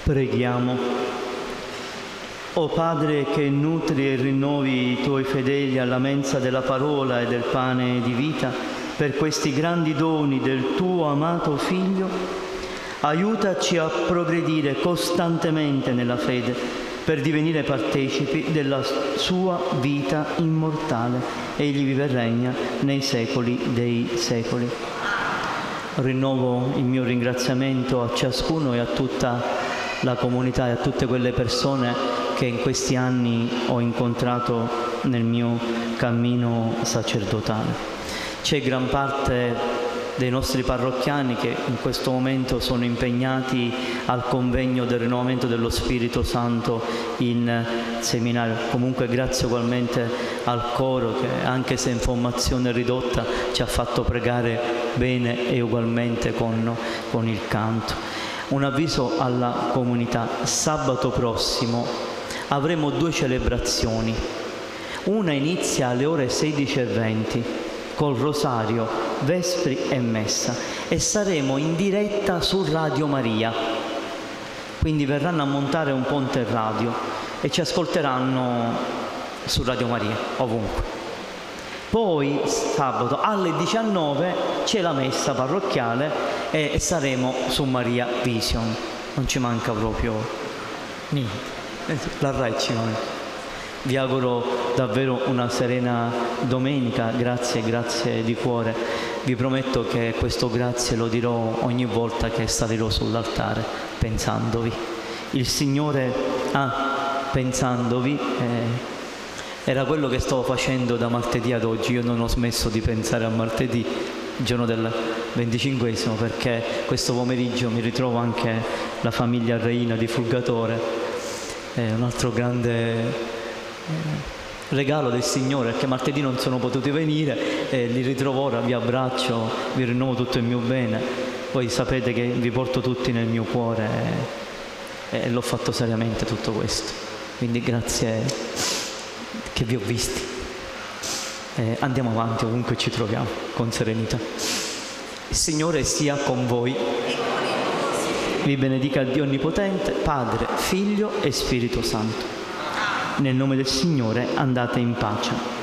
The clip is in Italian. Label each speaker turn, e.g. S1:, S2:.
S1: Preghiamo. O Padre che nutri e rinnovi i Tuoi fedeli alla mensa della parola e del pane di vita, per questi grandi doni del Tuo amato Figlio, aiutaci a progredire costantemente nella fede per divenire partecipi della Sua vita immortale. Egli vive e regna nei secoli dei secoli. Rinnovo il mio ringraziamento a ciascuno e a tutta la comunità e a tutte quelle persone che in questi anni ho incontrato nel mio cammino sacerdotale. C'è gran parte dei nostri parrocchiani che in questo momento sono impegnati al convegno del rinnovamento dello Spirito Santo in seminario. Comunque grazie ugualmente al coro che, anche se in formazione ridotta, ci ha fatto pregare bene e ugualmente con il canto. Un avviso alla comunità: sabato prossimo avremo 2 celebrazioni. Una inizia alle ore 16:20 col rosario, vespri e messa, e saremo in diretta su Radio Maria. Quindi verranno a montare un ponte radio e ci ascolteranno su Radio Maria, ovunque. Poi sabato alle 19 c'è la messa parrocchiale e saremo su Maria Vision. Non ci manca proprio niente. La RAI ci manca. Vi auguro davvero una serena domenica, grazie di cuore. Vi prometto che questo grazie lo dirò ogni volta che salirò sull'altare, pensandovi. Il Signore, pensandovi, era quello che stavo facendo da martedì ad oggi. Io non ho smesso di pensare a martedì, il giorno del 25esimo, perché questo pomeriggio mi ritrovo anche la famiglia Reina di Fulgatore. È un altro grande regalo del Signore, perché martedì non sono potuti venire e li ritrovo ora, vi abbraccio, vi rinnovo tutto il mio bene. Voi sapete che vi porto tutti nel mio cuore e l'ho fatto seriamente tutto questo. Quindi grazie che vi ho visti. Andiamo avanti ovunque ci troviamo, con serenità. Il Signore sia con voi. Vi benedica il Dio Onnipotente, Padre, Figlio e Spirito Santo. Nel nome del Signore andate in pace.